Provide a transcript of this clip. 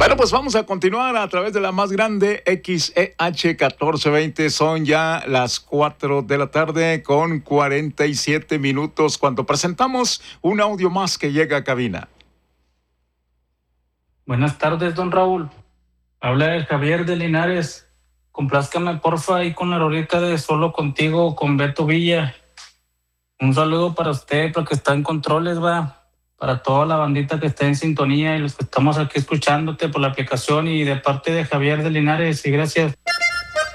Bueno, pues vamos a continuar a través de la más grande XEH 1420. Son ya las 4 de la tarde con 47 minutos cuando presentamos un audio más que llega a cabina. Buenas tardes, don Raúl. Habla el Javier de Linares. Complázcame, porfa, ahí con la rolita de Solo Contigo con Beto Villa. Un saludo para usted, porque está en controles, va. Para toda la bandita que está en sintonía y los que estamos aquí escuchándote por la aplicación y de parte de Javier de Linares. Y gracias.